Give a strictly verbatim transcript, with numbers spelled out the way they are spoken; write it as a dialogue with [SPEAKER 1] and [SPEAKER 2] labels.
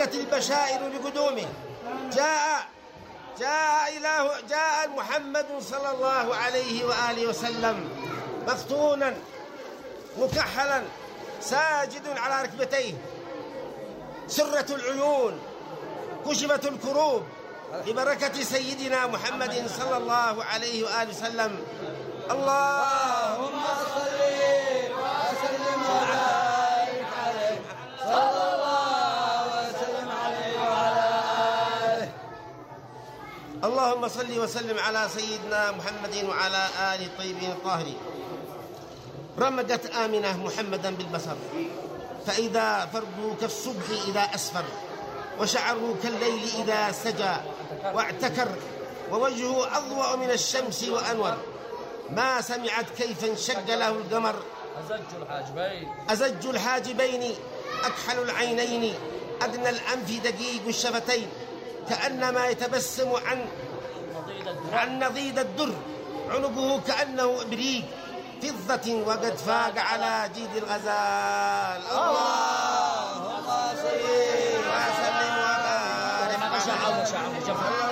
[SPEAKER 1] اشتدت البشائر لقدومه. جاء جاء إله جاء محمد صلى الله عليه وآله وسلم مختونا مكحلا ساجد على ركبتيه، سرت العيون، كشفت الكروب ببركة سيدنا محمد صلى الله عليه وآله وسلم. اللهم صل وسلم وبارك عليه صلى الله وسلم عليه وعلى آله. اللهم صل وسلم على سيدنا محمد وعلى آله الطيبين الطاهرين. رمدت آمنة محمدا بالبصر، فإذا فرده كالصبح إذا أسفر، وشعره كالليل إذا سجى واعتكر، ووجهه أضوأ من الشمس وأنور. ما سمعت كيف انشق له القمر.
[SPEAKER 2] أزج الحاجبين
[SPEAKER 1] أزج الحاجبين أكحل العينين، أدنى الأنف دقيق الشفتين، كأنما يتبسم عن عن نضيد الدر، عنقه كأنه إبريق فضة وقد فاق على جيد الغزال. اللهم صل وسلم وبارك على